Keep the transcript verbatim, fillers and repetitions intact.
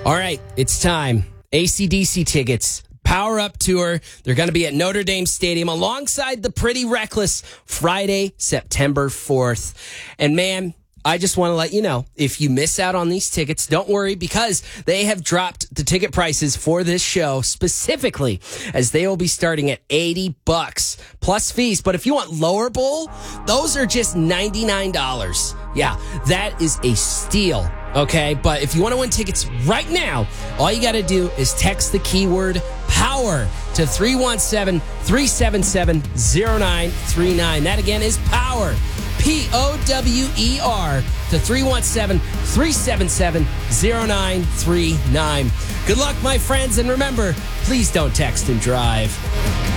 All right, it's time. A C D C tickets. Power Up Tour. They're going to be at Notre Dame Stadium alongside the Pretty Reckless Friday, September fourth. And man, I just want to let you know, if you miss out on these tickets, don't worry, because they have dropped the ticket prices for this show specifically, as they will be starting at eighty bucks plus fees. But if you want lower bowl, those are just ninety-nine dollars. Yeah, that is a steal. Okay, but if you want to win tickets right now, all you got to do is text the keyword POWER to three one seven, three seven seven, zero nine three nine. That again is POWER, P O W E R, to three one seven, three seven seven, zero nine three nine. Good luck, my friends, and remember, please don't text and drive.